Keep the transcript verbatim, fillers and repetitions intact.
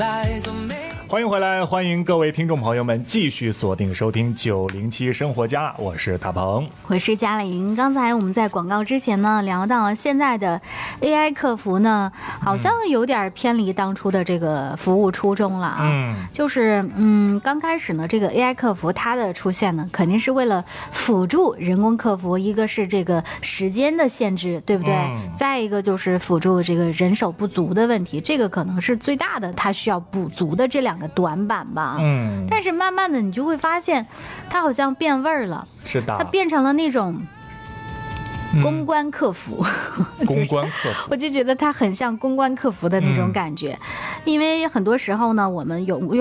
欢迎回来，欢迎各位听众朋友们继续锁定收听九零七生活家，我是大鹏， 我是嘉玲。刚才我们在广告之前呢，聊到现在的 A I 客服呢，好像有点偏离当初的这个服务初衷了啊。嗯，就是嗯，刚开始呢，这个 A I 客服它的出现呢，肯定是为了辅助人工客服，一个是这个时间的限制，对不对？嗯、再一个就是辅助这个人手不足的问题，这个可能是最大的，它需要补足的这两个短板吧。嗯，但是慢慢的你就会发现，它好像变味儿了。是的，它变成了那种公关客服。 嗯、公关客服， 我就觉得它很像公关客服的那种感觉，嗯、因为很多时候呢，我们有